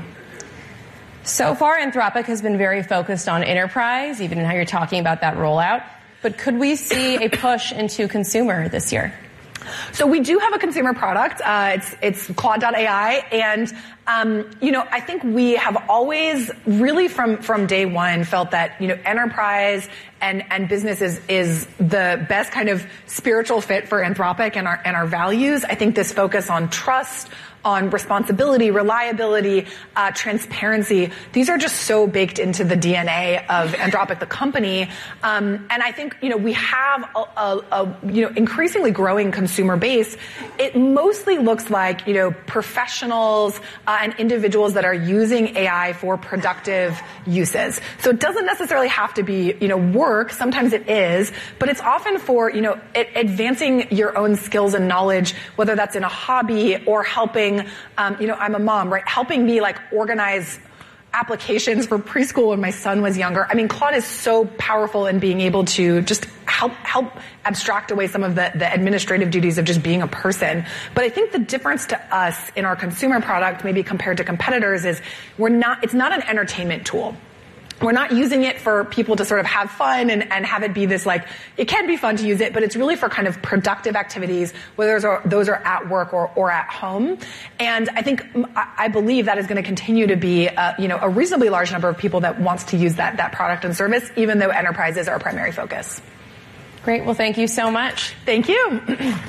So far, Anthropic has been very focused on enterprise, even in how you're talking about that rollout. But could we see a push into consumer this year? So we do have a consumer product. It's Claude.ai. And, I think we have always really from day one felt that, enterprise and business is the best kind of spiritual fit for Anthropic and our values. I think this focus on trust, on responsibility, reliability, transparency. These are just so baked into the DNA of Anthropic, the company. And I think, we have a increasingly growing consumer base. It mostly looks like, professionals and individuals that are using AI for productive uses. So it doesn't necessarily have to be, work. Sometimes it is, but it's often for, advancing your own skills and knowledge, whether that's in a hobby or helping, I'm a mom, right? Helping me organize applications for preschool when my son was younger. I mean, Claude is so powerful in being able to just help abstract away some of the administrative duties of just being a person. But I think the difference to us in our consumer product, maybe compared to competitors, is it's not an entertainment tool. We're not using it for people to sort of have fun and have it be this it can be fun to use it, but it's really for kind of productive activities, whether those are at work or at home. And I believe that is going to continue to be, a reasonably large number of people that wants to use that product and service, even though enterprise is our primary focus. Great. Well, thank you so much. Thank you.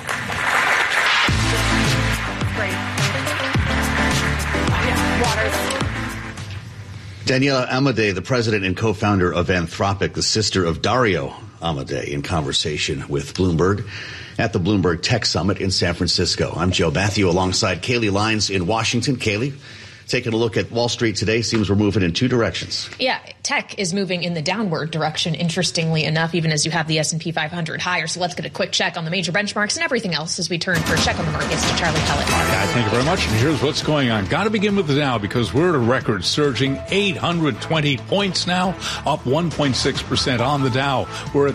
Great. Waters. Daniela Amadei, the president and co-founder of Anthropic, the sister of Dario Amadei, in conversation with Bloomberg at the Bloomberg Tech Summit in San Francisco. I'm Joe Matthew alongside Kaylee Lyons in Washington. Kaylee, taking a look at Wall Street today, seems we're moving in two directions. Yeah, tech is moving in the downward direction, interestingly enough, even as you have the S&P 500 higher. So let's get a quick check on the major benchmarks and everything else as we turn for a check on the markets to Charlie Pellet. Thank you very much. And here's what's going on. Got to begin with the Dow because we're at a record surging 820 points now, up 1.6% on the Dow. We're at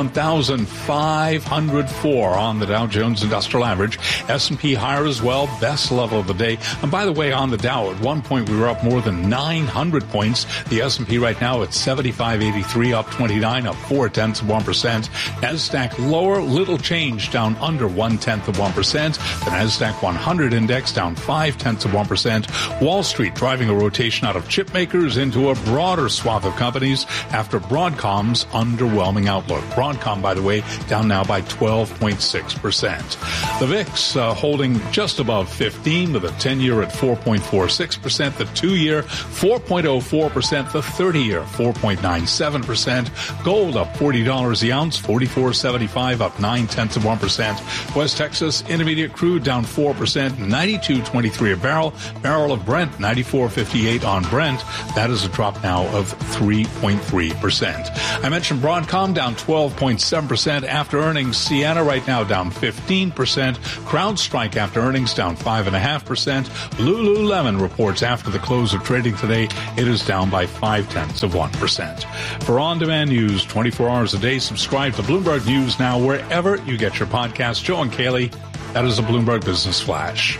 51,504 on the Dow Jones Industrial Average. S&P higher as well, best level of the day. And by the way, on the Dow, at one point we were up more than 900 points. The S&P right now at 7583, up 29, up 0.4%. NASDAQ lower, little change, down under 0.1%. The NASDAQ 100 index down 0.5%. Wall Street driving a rotation out of chip makers into a broader swath of companies after Broadcom's underwhelming outlook. Broadcom, by the way, down now by 12.6%. The VIX holding just above 15 with a 10-year at 4.46. 4.6%, the 2-year, 4.04%, the 30-year, 4.97%. Gold up $40 the ounce, $44.75, up 0.9%. West Texas Intermediate crude down 4%, $92.23 a barrel. Barrel of Brent, $94.58 on Brent. That is a drop now of 3.3%. I mentioned Broadcom down 12.7% after earnings. Ciena right now down 15%. CrowdStrike after earnings down 5.5%. Lululemon reports after the close of trading today, it is down by 0.5%. For on-demand news 24 hours a day, subscribe to Bloomberg News Now wherever you get your podcasts. Joe and Kaylee, that is a Bloomberg Business Flash.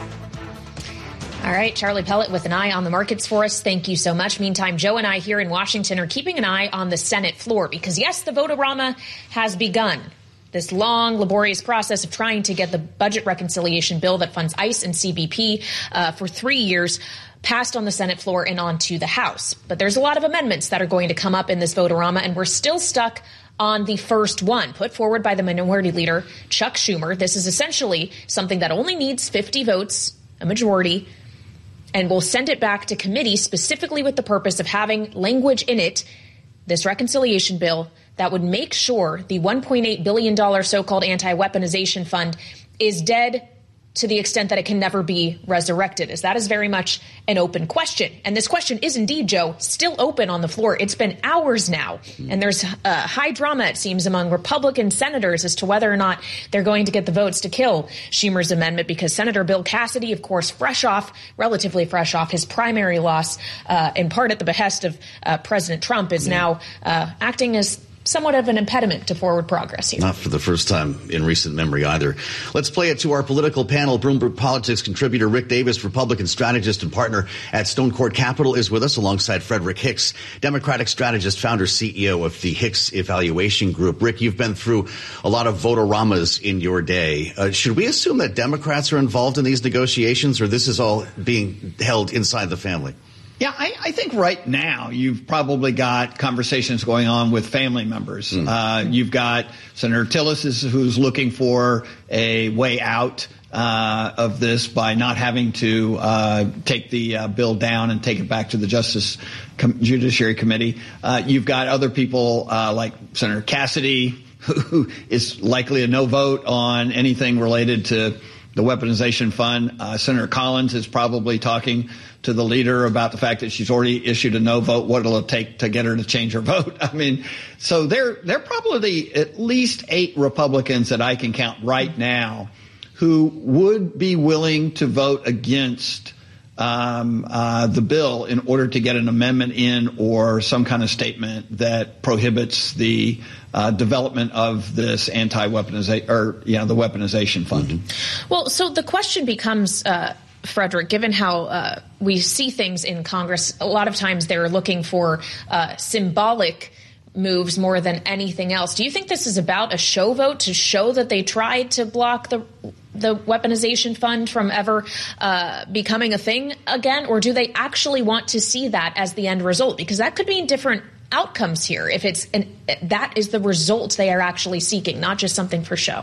All right, Charlie Pellet with an eye on the markets for us. Thank you so much. Meantime, Joe and I here in Washington are keeping an eye on the Senate floor because, yes, the vote-a-rama has begun. This long, laborious process of trying to get the budget reconciliation bill that funds ICE and CBP for 3 years passed on the Senate floor and onto the House. But there's a lot of amendments that are going to come up in this vote-a-rama, and we're still stuck on the first one put forward by the Minority Leader, Chuck Schumer. This is essentially something that only needs 50 votes, a majority, and we'll send it back to committee specifically with the purpose of having language in it, this reconciliation bill, that would make sure the $1.8 billion so-called anti-weaponization fund is dead to the extent that it can never be resurrected, as that is very much an open question. And this question is indeed, Joe, still open on the floor. It's been hours now, and there's high drama, it seems, among Republican senators as to whether or not they're going to get the votes to kill Schumer's amendment, because Senator Bill Cassidy, of course, relatively fresh off his primary loss, in part at the behest of President Trump, is now acting as somewhat of an impediment to forward progress here. Not for the first time in recent memory either. Let's play it to our political panel. Bloomberg Politics contributor Rick Davis, Republican strategist and partner at Stone Court Capital, is with us alongside Frederick Hicks, Democratic strategist, founder, CEO of the Hicks Evaluation Group. Rick, you've been through a lot of vote-a-ramas in your day. Should we assume that Democrats are involved in these negotiations, or this is all being held inside the family? Yeah, I think right now you've probably got conversations going on with family members. You've got Senator Tillis who's looking for a way out of this by not having to take the bill down and take it back to the Judiciary Committee. You've got other people like Senator Cassidy, who is likely a no vote on anything related to the weaponization fund. Senator Collins is probably talking to the leader about the fact that she's already issued a no vote. What it'll take to get her to change her vote. I mean, so there are probably at least 8 Republicans that I can count right now who would be willing to vote against the bill in order to get an amendment in or some kind of statement that prohibits the development of this anti-weaponization or the weaponization fund. Mm-hmm. Well, so the question becomes, Frederick, given how we see things in Congress, a lot of times they're looking for symbolic moves more than anything else. Do you think this is about a show vote to show that they tried to block the weaponization fund from ever becoming a thing again? Or do they actually want to see that as the end result? Because that could mean different outcomes here if that is the result they are actually seeking, not just something for show.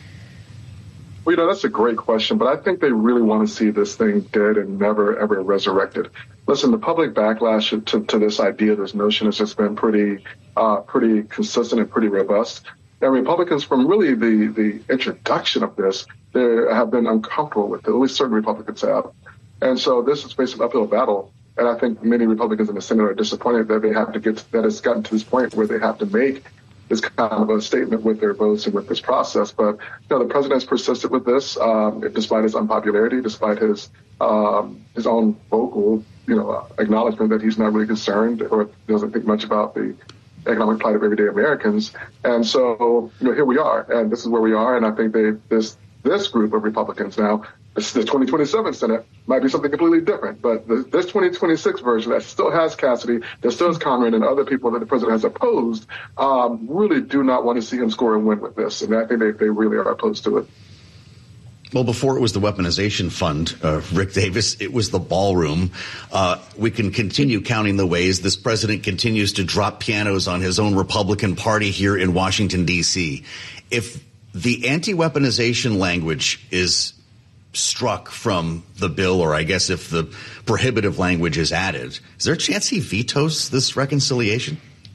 Well, that's a great question, but I think they really want to see this thing dead and never, ever resurrected. Listen, the public backlash to this idea, this notion, has just been pretty consistent and pretty robust. And Republicans, from really the introduction of this, they have been uncomfortable with it. At least certain Republicans have. And so this is basically an uphill battle. And I think many Republicans in the Senate are disappointed that that it's gotten to this point where they have to make this kind of a statement with their votes and with this process. But the president's persisted with this, despite his unpopularity, despite his own vocal, acknowledgement that he's not really concerned or doesn't think much about the economic plight of everyday Americans. And so, here we are, and this is where we are. And I think this group of Republicans now, the 2027 Senate, might be something completely different. But this 2026 version that still has Cassidy, that still has Conrad and other people that the president has opposed, really do not want to see him score and win with this. And I think they really are opposed to it. Well, before it was the weaponization fund, Rick Davis, it was the ballroom. We can continue counting the ways this president continues to drop pianos on his own Republican Party here in Washington, D.C. If the anti-weaponization language is struck from the bill, or I guess if the prohibitive language is added, is there a chance he vetoes this reconciliation?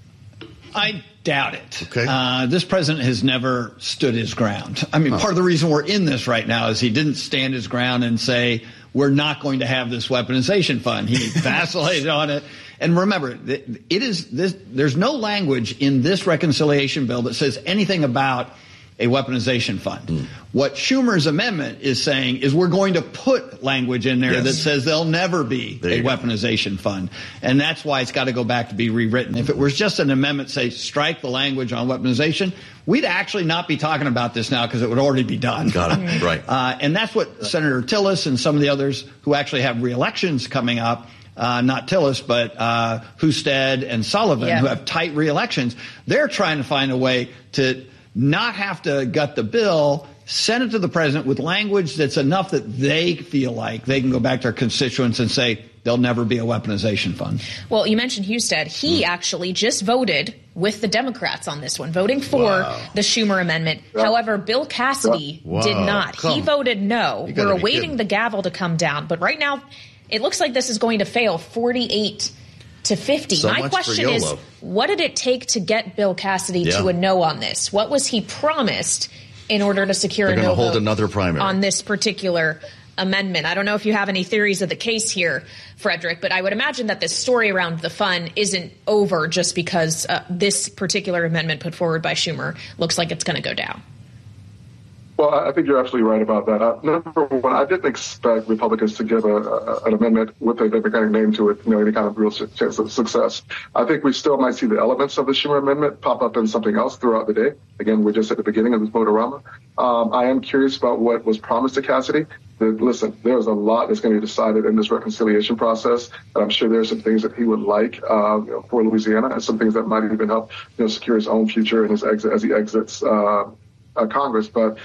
I doubt it. Okay. This president has never stood his ground. I mean, part of the reason we're in this right now is he didn't stand his ground and say, we're not going to have this weaponization fund. He vacillated on it. And remember, there's no language in this reconciliation bill that says anything about a weaponization fund. What Schumer's amendment is saying is we're going to put language in there that says there'll never be a weaponization fund. And that's why it's got to go back to be rewritten. If it was just an amendment, say, strike the language on weaponization, we'd actually not be talking about this now because it would already be done. Got it. Right. And that's what Senator Tillis and some of the others who actually have re-elections coming up, not Tillis, but Husted and Sullivan, who have tight re-elections, they're trying to find a way to not have to gut the bill, send it to the president with language that's enough that they feel like they can go back to their constituents and say there'll never be a weaponization fund. Well, you mentioned Husted. He actually just voted with the Democrats on this one, voting for the Schumer amendment. However, Bill Cassidy did not. He voted no. We're awaiting the gavel to come down. But right now, it looks like this is going to fail 48 to 50. So my question is, what did it take to get Bill Cassidy to a no on this? What was he promised in order to secure a no vote another primary on this particular amendment? I don't know if you have any theories of the case here, Frederick, but I would imagine that this story around the fund isn't over just because this particular amendment put forward by Schumer looks like it's going to go down. Well, I think you're absolutely right about that. Number one, I didn't expect Republicans to give an amendment with a Democratic name to it, any kind of real chance of success. I think we still might see the elements of the Schumer amendment pop up in something else throughout the day. Again, we're just at the beginning of this vote-a-rama. I am curious about what was promised to Cassidy. Listen, there's a lot that's going to be decided in this reconciliation process, and I'm sure there's some things that he would like for Louisiana, and some things that might even help secure his own future and his exit as he exits Congress. But,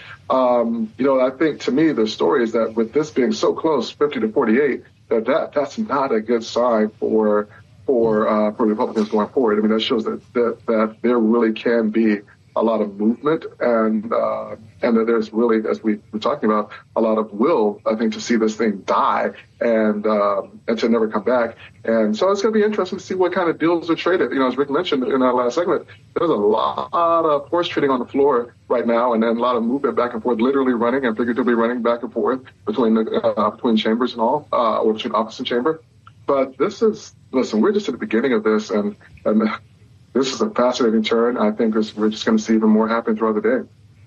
I think to me, the story is that with this being so close, 50 to 48, that's not a good sign for Republicans going forward. I mean, that shows that there really can be a lot of movement and that there's really, as we were talking about, a lot of will, I think, to see this thing die and to never come back. And so it's going to be interesting to see what kind of deals are traded. As Rick mentioned in our last segment, there's a lot of horse trading on the floor right now, and then a lot of movement back and forth, literally running and figuratively running back and forth between chambers and all, or between office and chamber. But listen, we're just at the beginning of this, and this is a fascinating turn. I think we're just going to see even more happen throughout the day.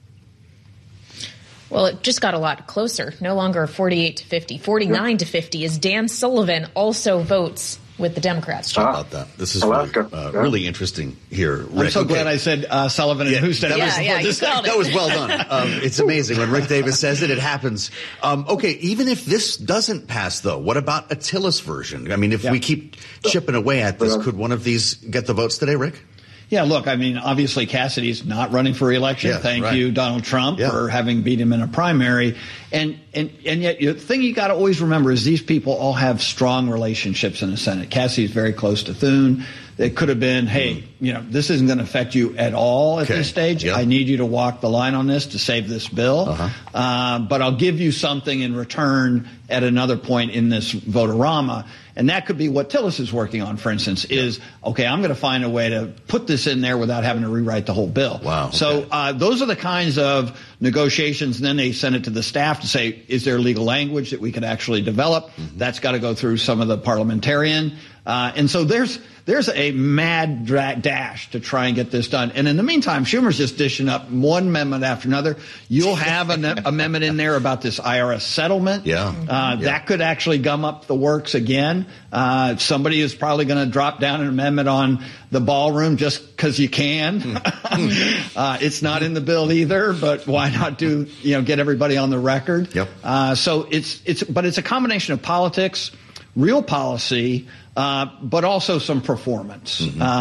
Well, it just got a lot closer. No longer 48 to 50, 49 to 50 as Dan Sullivan also votes with the Democrats. How about that? This is really interesting here, Rick. I'm so glad I said Sullivan and Husted. That was well done. It's amazing. When Rick Davis says it happens. Okay, even if this doesn't pass, though, what about a Tillis version? I mean, if we keep chipping away at this, could one of these get the votes today, Rick? Yeah, look, I mean, obviously Cassidy's not running for re-election. Thank you, Donald Trump, for having beat him in a primary. And yet the thing you got to always remember is these people all have strong relationships in the Senate. Cassidy's very close to Thune. It could have been, hey, this isn't going to affect you at all at this stage. I need you to walk the line on this to save this bill. But I'll give you something in return at another point in this vote-a-rama. And that could be what Tillis is working on, for instance, is, okay, I'm going to find a way to put this in there without having to rewrite the whole bill. Wow. Okay. So those are the kinds of negotiations. And then they send it to the staff to say, is there legal language that we could actually develop? That's got to go through some of the parliamentarian. And so there's a mad dash to try and get this done. And in the meantime, Schumer's just dishing up one amendment after another. You'll have an amendment in there about this IRS settlement. That could actually gum up the works again. Somebody is probably going to drop down an amendment on the ballroom just because you can. It's not in the bill either, but why not get everybody on the record? So it's a combination of politics, real policy, but also some performance.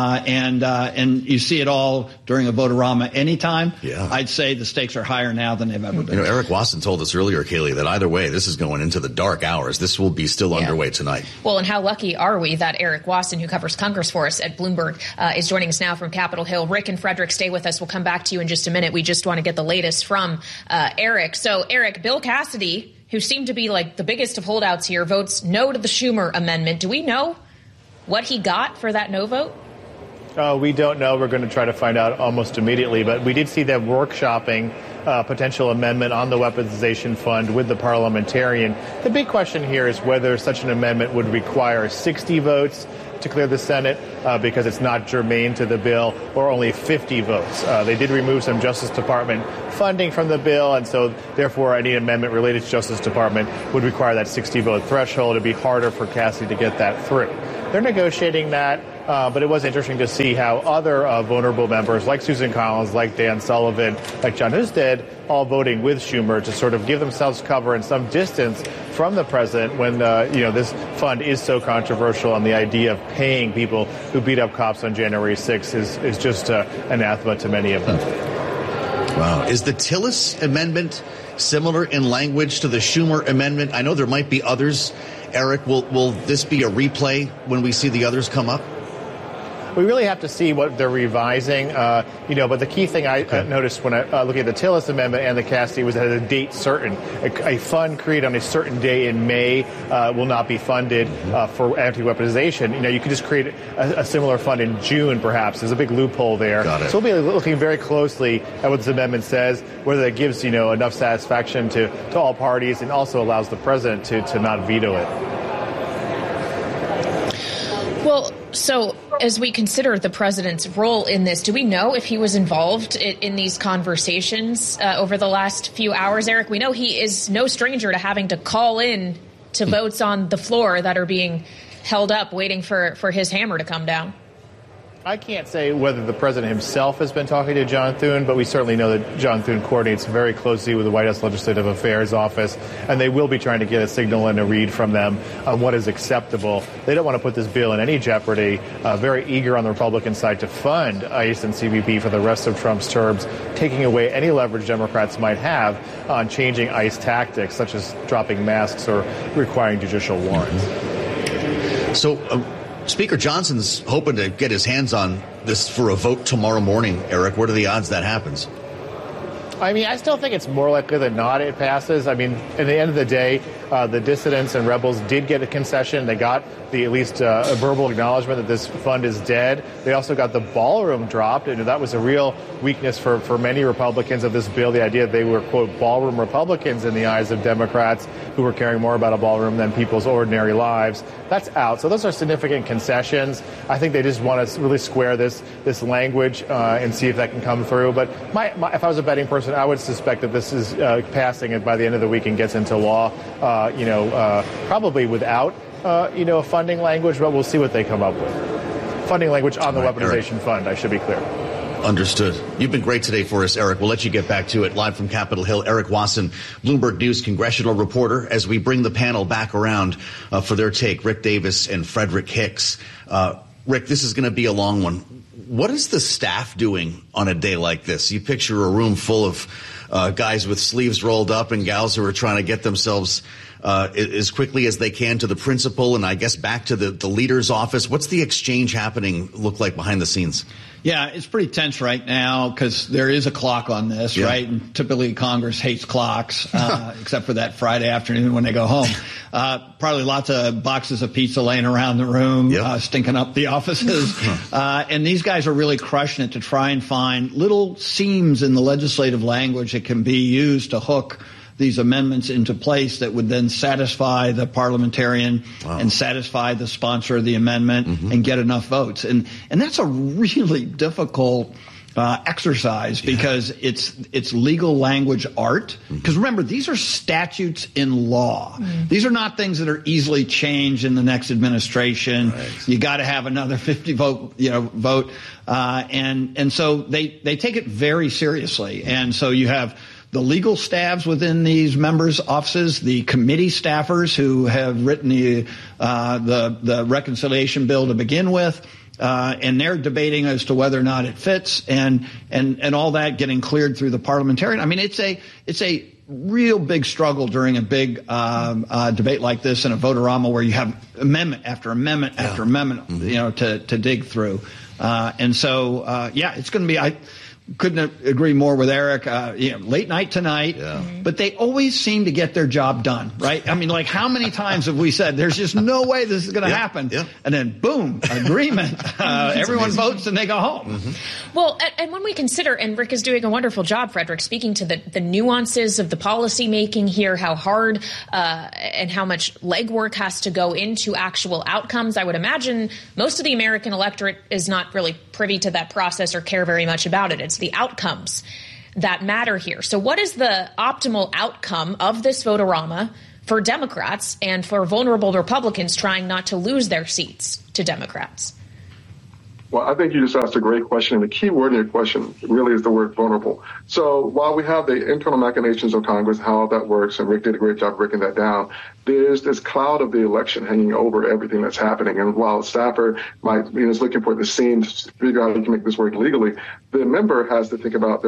And you see it all during a vote-a-rama anytime. I'd say the stakes are higher now than they've ever been. Eric Wasson told us earlier, Kaylee, that either way, this is going into the dark hours. This will be still underway tonight. Well, and how lucky are we that Eric Wasson, who covers Congress for us at Bloomberg, is joining us now from Capitol Hill. Rick and Frederick, stay with us. We'll come back to you in just a minute. We just want to get the latest from Eric. So, Eric, Bill Cassidy, who seemed to be like the biggest of holdouts here, votes no to the Schumer amendment. Do we know what he got for that no vote? We don't know. We're going to try to find out almost immediately. But we did see them workshopping potential amendment on the weaponization fund with the parliamentarian. The big question here is whether such an amendment would require 60 votes to clear the Senate because it's not germane to the bill, or only 50 votes. They did remove some Justice Department funding from the bill, and so therefore any amendment related to Justice Department would require that 60-vote threshold. It'd be harder for Cassidy to get that through. They're negotiating that. But it was interesting to see how other vulnerable members like Susan Collins, like Dan Sullivan, like John Husted, all voting with Schumer to sort of give themselves cover and some distance from the president when, this fund is so controversial, and the idea of paying people who beat up cops on January 6th is just anathema to many of them. Wow. Is the Tillis amendment similar in language to the Schumer amendment? I know there might be others. Eric, will this be a replay when we see the others come up? We really have to see what they're revising, but the key thing I noticed when I look at the Tillis Amendment and the Cassidy was that a date certain. A fund created on a certain day in May will not be funded for anti-weaponization. You could just create a similar fund in June, perhaps. There's a big loophole there. Got it. So we'll be looking very closely at what this amendment says, whether that gives, enough satisfaction to all parties and also allows the president to not veto it. Well, so as we consider the president's role in this, do we know if he was involved in these conversations over the last few hours, Eric? We know he is no stranger to having to call in to votes on the floor that are being held up, waiting for his hammer to come down. I can't say whether the president himself has been talking to John Thune, but we certainly know that John Thune coordinates very closely with the White House Legislative Affairs Office, and they will be trying to get a signal and a read from them on what is acceptable. They don't want to put this bill in any jeopardy. Very eager on the Republican side to fund ICE and CBP for the rest of Trump's terms, taking away any leverage Democrats might have on changing ICE tactics, such as dropping masks or requiring judicial warrants. So, Speaker Johnson's hoping to get his hands on this for a vote tomorrow morning, Eric. What are the odds that happens? I still think it's more likely than not it passes. At the end of the day, the dissidents and rebels did get a concession. They got at least a verbal acknowledgement that this fund is dead. They also got the ballroom dropped, and that was a real weakness for many Republicans of this bill, the idea that they were, quote, ballroom Republicans in the eyes of Democrats who were caring more about a ballroom than people's ordinary lives. That's out. So those are significant concessions. I think they just want to really square this language and see if that can come through. But if I was a betting person, I would suspect that this is passing it by the end of the week and gets into law, probably without, a funding language, but we'll see what they come up with. Funding language on the weaponization fund, I should be clear. Understood. You've been great today for us, Eric. We'll let you get back to it. Live from Capitol Hill, Eric Wasson, Bloomberg News congressional reporter, as we bring the panel back around for their take, Rick Davis and Frederick Hicks. Rick, this is going to be a long one. What is the staff doing on a day like this? You picture a room full of guys with sleeves rolled up and gals who are trying to get themselves as quickly as they can to the principal and I guess back to the leader's office. What's the exchange happening look like behind the scenes? Yeah, it's pretty tense right now because there is a clock on this, right? And typically Congress hates clocks, except for that Friday afternoon when they go home. Probably lots of boxes of pizza laying around the room, stinking up the offices. And these guys are really crushing it to try and find little seams in the legislative language that can be used to hook these amendments into place that would then satisfy the parliamentarian and satisfy the sponsor of the amendment and get enough votes. And that's a really difficult exercise because it's legal language art. Because remember, these are statutes in law. These are not things that are easily changed in the next administration. Right. You got to have another 50 vote, vote. And so they take it very seriously. And so you have the legal staffs within these members' offices, the committee staffers who have written the reconciliation bill to begin with, and they're debating as to whether or not it fits, and all that getting cleared through the parliamentarian. I mean, it's a real big struggle during a big debate like this in a vote-a-rama where you have amendment after amendment after amendment, to dig through, and so it's going to be. couldn't agree more with Eric. Late night tonight, but they always seem to get their job done, right? I mean, like, how many times have we said there's just no way this is going to happen, and then boom, agreement. Everyone votes and they go home. Well, and when we consider, and Rick is doing a wonderful job, Frederick, speaking to the nuances of the policy making here, how hard and how much legwork has to go into actual outcomes. I would imagine most of the American electorate is not really privy to that process or care very much about it. It's the outcomes that matter here. So what is the optimal outcome of this vote-a-rama for Democrats and for vulnerable Republicans trying not to lose their seats to Democrats? Well, I think you just asked a great question. And the key word in your question really is the word vulnerable. So while we have the internal machinations of Congress, how that works, and Rick did a great job breaking that down, there's this cloud of the election hanging over everything that's happening. And while a staffer is looking for the seam to figure out how he can make this work legally, the member has to think about